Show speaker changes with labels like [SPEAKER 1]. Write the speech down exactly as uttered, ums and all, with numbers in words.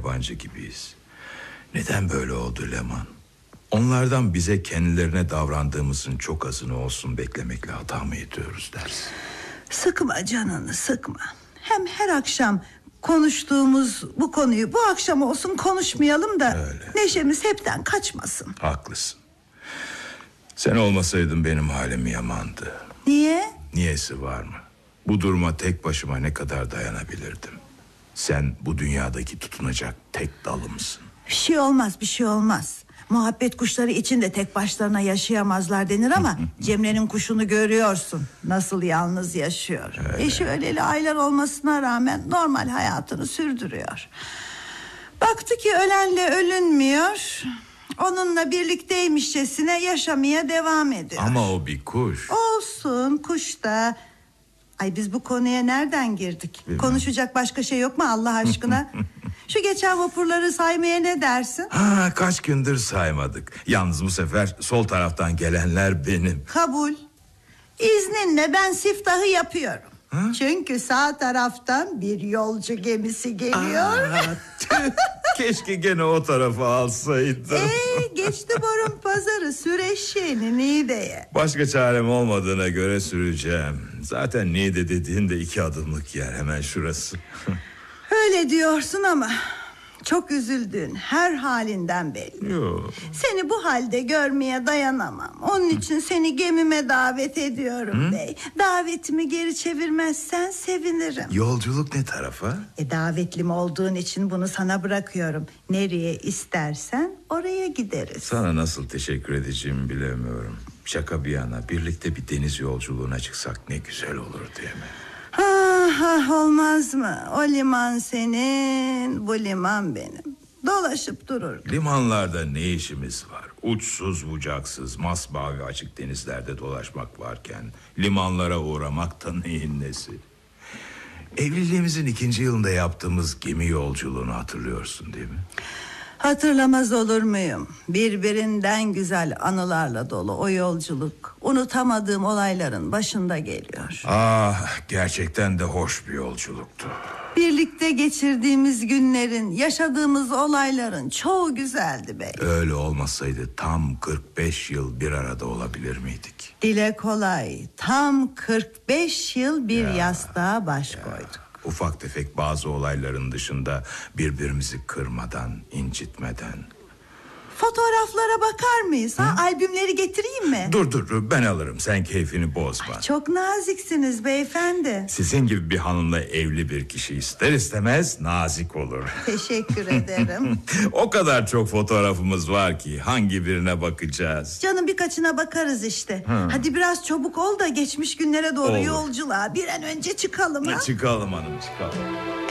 [SPEAKER 1] yabancı gibiyiz. Neden böyle oldu Leman? Onlardan bize kendilerine davrandığımızın çok azını olsun beklemekle hata mı ediyoruz dersin?
[SPEAKER 2] Sıkma canını, sıkma. Hem her akşam konuştuğumuz bu konuyu bu akşam olsun konuşmayalım da öyle, neşemiz hepten kaçmasın.
[SPEAKER 1] Haklısın. Sen olmasaydın benim halim yamandı.
[SPEAKER 2] Niye?
[SPEAKER 1] Niyesi var mı? Bu duruma tek başıma ne kadar dayanabilirdim? Sen bu dünyadaki tutunacak tek dalımsın.
[SPEAKER 2] Bir şey olmaz, bir şey olmaz. Muhabbet kuşları için de tek başlarına yaşayamazlar denir ama Cemre'nin kuşunu görüyorsun. Nasıl yalnız yaşıyor. Öyle. Eşi öleli aylar olmasına rağmen normal hayatını sürdürüyor. Baktı ki ölenle ölünmüyor. Onunla birlikteymişçesine yaşamaya devam ediyor.
[SPEAKER 1] Ama o bir kuş.
[SPEAKER 2] Olsun, kuş da. Ay biz bu konuya nereden girdik? Bilmem. Konuşacak başka şey yok mu Allah aşkına? Şu geçen vapurları saymaya ne dersin?
[SPEAKER 1] Ha, kaç gündür saymadık. Yalnız bu sefer sol taraftan gelenler benim.
[SPEAKER 2] Kabul. İzninle ben siftahı yapıyorum. Ha? Çünkü sağ taraftan bir yolcu gemisi geliyor.
[SPEAKER 1] Aa, keşke gene o tarafa alsaydım.
[SPEAKER 2] Ee, geçti borun pazarı, sür eşeğini Niğde'ye.
[SPEAKER 1] Başka çarem olmadığına göre süreceğim. Zaten Niğde dediğin de iki adımlık yer, hemen şurası.
[SPEAKER 2] Öyle diyorsun ama çok üzüldüğün her halinden belli.
[SPEAKER 1] Yo.
[SPEAKER 2] Seni bu halde görmeye dayanamam. Onun için seni gemime davet ediyorum. Hı? Bey. Davetimi geri çevirmezsen sevinirim.
[SPEAKER 1] Yolculuk ne tarafa?
[SPEAKER 2] E, davetlim olduğun için bunu sana bırakıyorum. Nereye istersen oraya gideriz.
[SPEAKER 1] Sana nasıl teşekkür edeceğimi bilemiyorum. Şaka bir yana, birlikte bir deniz yolculuğuna çıksak ne güzel olur diye mi?
[SPEAKER 2] Ah, ah, olmaz mı? O liman senin, bu liman benim. Dolaşıp durur.
[SPEAKER 1] Limanlarda ne işimiz var? Uçsuz bucaksız masmavi açık denizlerde dolaşmak varken limanlara uğramak da neyin nesi? Evliliğimizin ikinci yılında yaptığımız gemi yolculuğunu hatırlıyorsun değil mi?
[SPEAKER 2] Hatırlamaz olur muyum? Birbirinden güzel anılarla dolu o yolculuk unutamadığım olayların başında geliyor.
[SPEAKER 1] Ah, gerçekten de hoş bir yolculuktu.
[SPEAKER 2] Birlikte geçirdiğimiz günlerin, yaşadığımız olayların çoğu güzeldi bey.
[SPEAKER 1] Öyle olmasaydı tam kırk beş yıl bir arada olabilir miydik?
[SPEAKER 2] Dile kolay, tam kırk beş yıl bir ya, yastığa baş ya. koyduk.
[SPEAKER 1] Ufak tefek bazı olayların dışında birbirimizi kırmadan, incitmeden.
[SPEAKER 2] Fotoğraflara bakar mıyız? Ha? Albümleri getireyim mi?
[SPEAKER 1] Dur dur ben alırım, sen keyfini bozma.
[SPEAKER 2] Ay, çok naziksiniz beyefendi.
[SPEAKER 1] Sizin gibi bir hanımla evli bir kişi ister istemez nazik olur.
[SPEAKER 2] Teşekkür ederim.
[SPEAKER 1] O kadar çok fotoğrafımız var ki hangi birine bakacağız?
[SPEAKER 2] Canım birkaçına bakarız işte. Hı. Hadi biraz çabuk ol da geçmiş günlere doğru olur. Yolculuğa bir an önce çıkalım ha?
[SPEAKER 1] Çıkalım hanım, çıkalım.